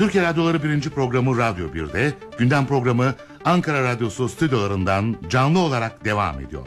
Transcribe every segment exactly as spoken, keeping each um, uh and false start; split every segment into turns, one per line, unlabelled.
Türkiye Radyoları birinci programı Radyo bir'de, gündem programı Ankara Radyosu stüdyolarından canlı olarak devam ediyor.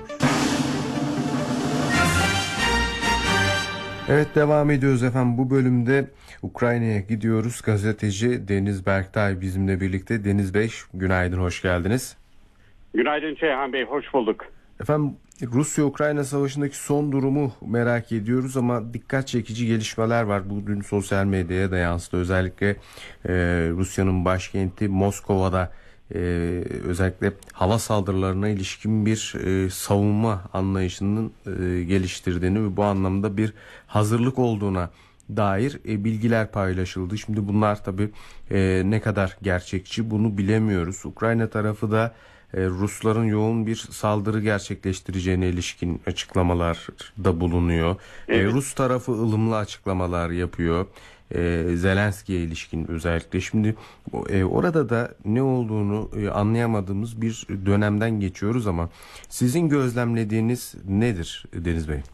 Evet, devam ediyoruz efendim. Bu bölümde Ukrayna'ya gidiyoruz. Gazeteci Deniz Berktay bizimle birlikte. Deniz Bey, günaydın, hoş geldiniz.
Günaydın Ceyhan Bey, hoş bulduk.
Efendim, Rusya-Ukrayna savaşındaki son durumu merak ediyoruz ama dikkat çekici gelişmeler var. Bu dün sosyal medyaya da yansıdı. Özellikle e, Rusya'nın başkenti Moskova'da e, özellikle hava saldırılarına ilişkin bir e, savunma anlayışının e, geliştirdiğini ve bu anlamda bir hazırlık olduğuna dair e, bilgiler paylaşıldı. Şimdi bunlar tabii e, ne kadar gerçekçi bunu bilemiyoruz. Ukrayna tarafı da Rusların yoğun bir saldırı gerçekleştireceğine ilişkin açıklamalar da bulunuyor. Evet. Rus tarafı ılımlı açıklamalar yapıyor. Zelenski'ye ilişkin özellikle. Şimdi orada da ne olduğunu anlayamadığımız bir dönemden geçiyoruz ama sizin gözlemlediğiniz nedir Deniz Bey?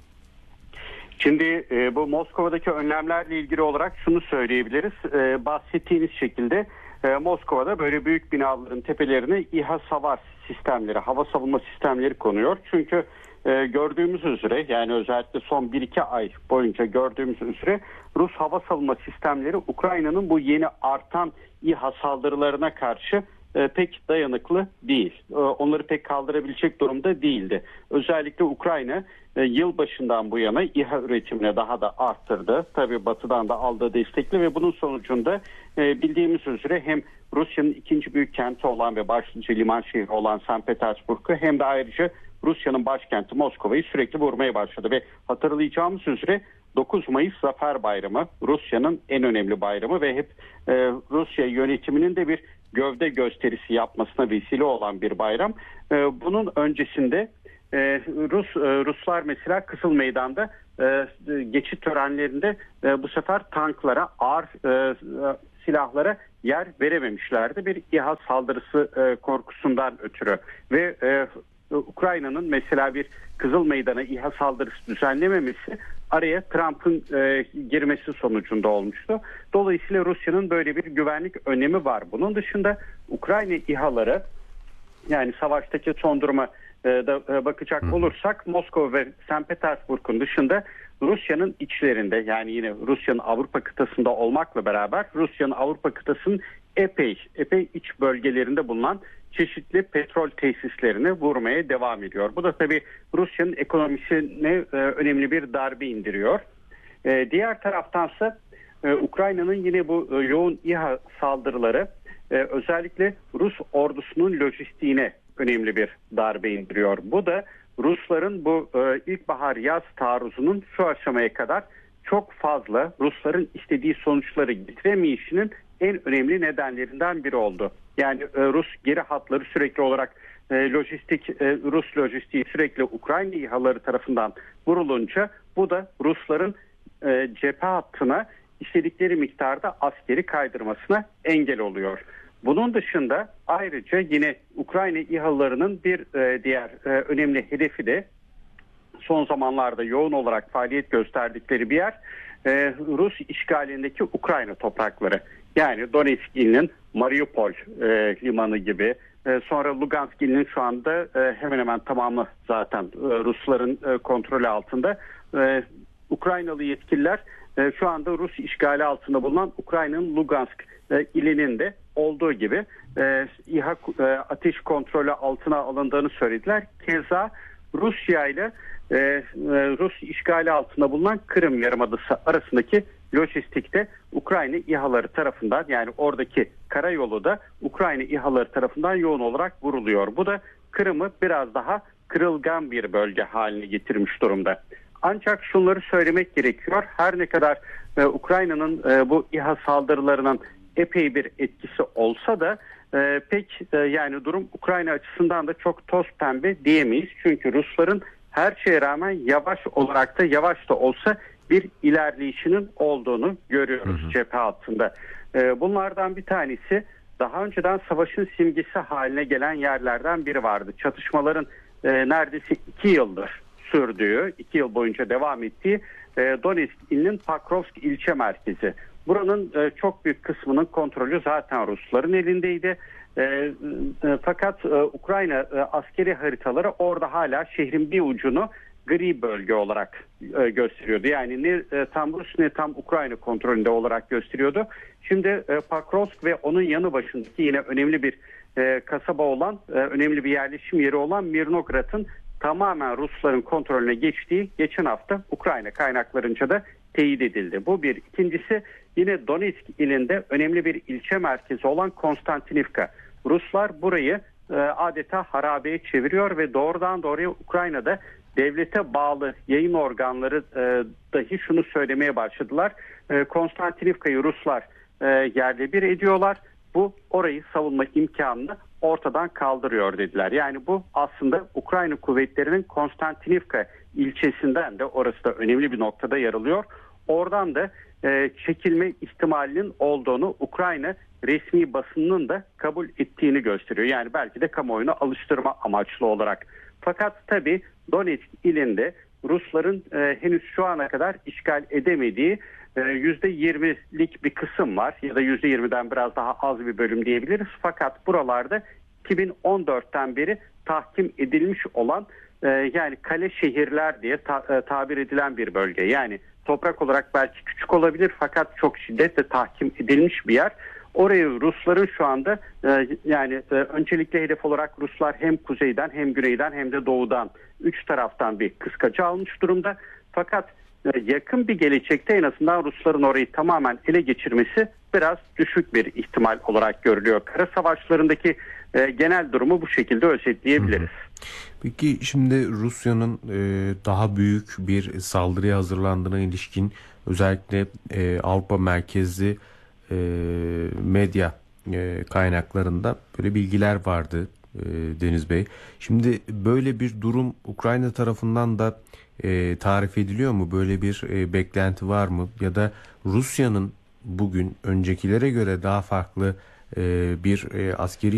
Şimdi bu Moskova'daki önlemlerle ilgili olarak şunu söyleyebiliriz. Bahsettiğiniz şekilde Moskova'da böyle büyük binaların tepelerine İHA savar sistemleri, hava savunma sistemleri konuyor. Çünkü e, gördüğümüz üzere, yani özellikle son bir iki ay boyunca gördüğümüz üzere Rus hava savunma sistemleri Ukrayna'nın bu yeni artan İHA saldırılarına karşı e, pek dayanıklı değil. E, onları pek kaldırabilecek durumda değildi. Özellikle Ukrayna e, yıl başından bu yana İHA üretimini daha da arttırdı. Tabii Batı'dan da aldığı destekle ve bunun sonucunda e, bildiğimiz üzere hem Rusya'nın ikinci büyük kenti olan ve başlıca liman şehri olan Sankt Petersburg'u hem de ayrıca Rusya'nın başkenti Moskova'yı sürekli vurmaya başladı ve hatırlayacağımız üzere dokuz Mayıs Zafer Bayramı Rusya'nın en önemli bayramı ve hep e, Rusya yönetiminin de bir gövde gösterisi yapmasına vesile olan bir bayram. E, bunun öncesinde e, Rus e, Ruslar mesela Kızıl Meydan'da e, geçit törenlerinde e, bu sefer tanklara, ağır e, silahlara yer verememişlerdi. Bir İHA saldırısı e, korkusundan ötürü ve e, Ukrayna'nın mesela bir Kızıl Meydan'a İHA saldırısı düzenlememesi araya Trump'ın e, girmesi sonucunda olmuştu. Dolayısıyla Rusya'nın böyle bir güvenlik önlemi var. Bunun dışında Ukrayna İHA'ları, yani savaştaki son duruma e, da e, bakacak Hı. olursak Moskova ve Sankt Petersburg'un dışında Rusya'nın içlerinde, yani yine Rusya'nın Avrupa kıtasında olmakla beraber Rusya'nın Avrupa kıtasının epey epey iç bölgelerinde bulunan çeşitli petrol tesislerini vurmaya devam ediyor. Bu da tabii Rusya'nın ekonomisine e, önemli bir darbe indiriyor. E, diğer taraftansa e, Ukrayna'nın yine bu e, yoğun İHA saldırıları e, özellikle Rus ordusunun lojistiğine önemli bir darbe indiriyor. Bu da Rusların bu e, ilkbahar yaz taarruzunun şu aşamaya kadar çok fazla Rusların istediği sonuçları getiremeyişinin en önemli nedenlerinden biri oldu. Yani e, Rus geri hatları sürekli olarak e, lojistik, e, Rus lojistiği sürekli Ukrayna İHA'ları tarafından vurulunca bu da Rusların e, cephe hattına istedikleri miktarda askeri kaydırmasına engel oluyor. Bunun dışında ayrıca yine Ukrayna İHA'larının bir e, diğer e, önemli hedefi de son zamanlarda yoğun olarak faaliyet gösterdikleri bir yer e, Rus işgalindeki Ukrayna toprakları. Yani Donetsk ilinin Mariupol e, limanı gibi, e, sonra Lugansk ilinin şu anda e, hemen hemen tamamı zaten e, Rusların e, kontrolü altında. E, Ukraynalı yetkililer e, şu anda Rus işgali altında bulunan Ukrayna'nın Lugansk e, ilinin de olduğu gibi e, İHA e, ateş kontrolü altına alındığını söylediler. Keza Rusya ile e, e, Rus işgali altında bulunan Kırım Yarımadası arasındaki lojistikte Ukrayna İHA'ları tarafından, yani oradaki karayolu da Ukrayna İHA'ları tarafından yoğun olarak vuruluyor. Bu da Kırım'ı biraz daha kırılgan bir bölge haline getirmiş durumda. Ancak şunları söylemek gerekiyor. Her ne kadar e, Ukrayna'nın e, bu İHA saldırılarının epey bir etkisi olsa da e, pek e, yani durum Ukrayna açısından da çok toz pembe diyemeyiz. Çünkü Rusların her şeye rağmen yavaş olarak da yavaş da olsa bir ilerleyişinin olduğunu görüyoruz hı hı. cephe hattında. E, bunlardan bir tanesi daha önceden savaşın simgesi haline gelen yerlerden biri vardı. Çatışmaların e, neredeyse iki yıldır sürdüğü, iki yıl boyunca devam ettiği e, Donetsk ilinin Pakrovsk ilçe merkezi. Buranın e, çok büyük kısmının kontrolü zaten Rusların elindeydi. E, e, fakat e, Ukrayna e, askeri haritaları orada hala şehrin bir ucunu gri bölge olarak e, gösteriyordu. Yani ne e, tam Rus ne tam Ukrayna kontrolünde olarak gösteriyordu. Şimdi e, Pakrovsk ve onun yanı başındaki yine önemli bir e, kasaba olan, e, önemli bir yerleşim yeri olan Mirnograd'ın tamamen Rusların kontrolüne geçtiği geçen hafta Ukrayna kaynaklarınca da teyit edildi. Bu bir. İkincisi, yine Donetsk ilinde önemli bir ilçe merkezi olan Konstantinivka. Ruslar burayı e, adeta harabeye çeviriyor ve doğrudan doğruya Ukrayna'da devlete bağlı yayın organları e, dahi şunu söylemeye başladılar. E, Konstantinivka'yı Ruslar e, yerle bir ediyorlar. Bu orayı savunma imkanını ortadan kaldırıyor dediler. Yani bu aslında Ukrayna kuvvetlerinin Konstantinivka ilçesinden de, orası da önemli bir noktada yer alıyor. Oradan da e, çekilme ihtimalinin olduğunu Ukrayna resmi basınının da kabul ettiğini gösteriyor. Yani belki de kamuoyuna alıştırma amaçlı olarak. Fakat tabii Donetsk ilinde Rusların e, henüz şu ana kadar işgal edemediği e, yüzde yirmilik bir kısım var, ya da yüzde yirmiden biraz daha az bir bölüm diyebiliriz. Fakat buralarda iki bin on dörtten beri tahkim edilmiş olan e, yani kale şehirler diye ta, e, tabir edilen bir bölge. Yani toprak olarak belki küçük olabilir fakat çok şiddetle tahkim edilmiş bir yer. Orayı Rusların şu anda e, yani e, öncelikle hedef olarak Ruslar hem kuzeyden hem güneyden hem de doğudan üç taraftan bir kıskacı almış durumda. Fakat e, yakın bir gelecekte en azından Rusların orayı tamamen ele geçirmesi biraz düşük bir ihtimal olarak görülüyor. Kara savaşlarındaki e, genel durumu bu şekilde özetleyebiliriz.
Peki şimdi Rusya'nın e, daha büyük bir saldırıya hazırlandığına ilişkin özellikle e, Avrupa merkezli e, medya e, kaynaklarında böyle bilgiler vardı e, Deniz Bey. Şimdi böyle bir durum Ukrayna tarafından da e, tarif ediliyor mu? Böyle bir e, beklenti var mı? Ya da Rusya'nın bugün öncekilere göre daha farklı e, bir e, askeri